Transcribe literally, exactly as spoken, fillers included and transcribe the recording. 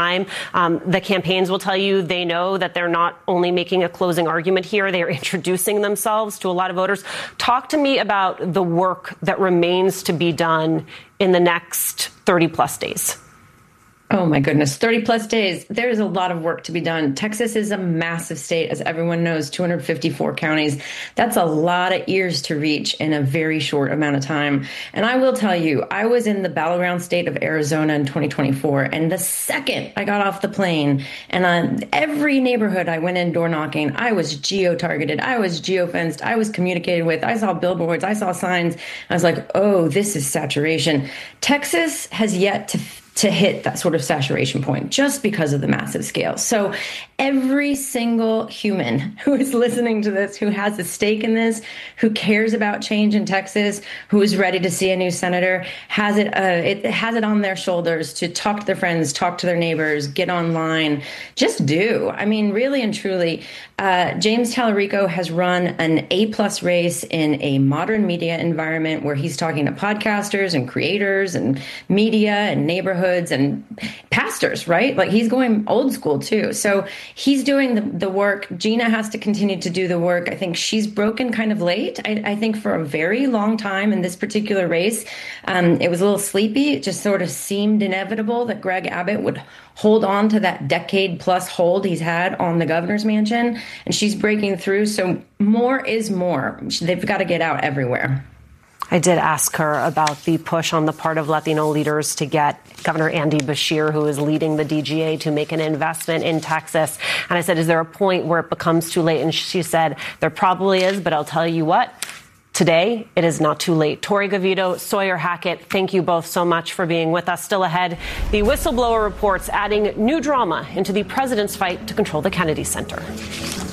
time. Um, the campaigns will tell you they know that they're not only making a closing argument here, they are introducing themselves to a lot of voters. Talk to me about the work that remains to be done in the next thirty plus days. Oh, my goodness. thirty plus days. There's a lot of work to be done. Texas is a massive state, as everyone knows, two hundred fifty-four counties. That's a lot of ears to reach in a very short amount of time. And I will tell you, I was in the battleground state of Arizona in twenty twenty-four. And the second I got off the plane and on every neighborhood I went in door knocking, I was geo-targeted. I was geo-fenced. I was communicated with. I saw billboards. I saw signs. I was like, oh, this is saturation. Texas has yet to to hit that sort of saturation point just because of the massive scale. So every single human who is listening to this, who has a stake in this, who cares about change in Texas, who is ready to see a new senator, has it, uh, it has it on their shoulders to talk to their friends, talk to their neighbors, get online, just do. I mean, really and truly, uh, James Tallarico has run an A-plus race in a modern media environment where he's talking to podcasters and creators and media and neighborhoods and pastors, right? Like he's going old school too. So he's doing the, the work. Gina has to continue to do the work. I think she's broken kind of late. I, I think for a very long time in this particular race, um, it was a little sleepy. It just sort of seemed inevitable that Greg Abbott would hold on to that decade plus hold he's had on the governor's mansion. And she's breaking through. So more is more. They've got to get out everywhere. I did ask her about the push on the part of Latino leaders to get Governor Andy Beshear, who is leading the D G A, to make an investment in Texas. And I said, is there a point where it becomes too late? And she said, there probably is, but I'll tell you what, today it is not too late. Tori Govito, Sawyer Hackett, thank you both so much for being with us. Still ahead, the whistleblower reports adding new drama into the president's fight to control the Kennedy Center.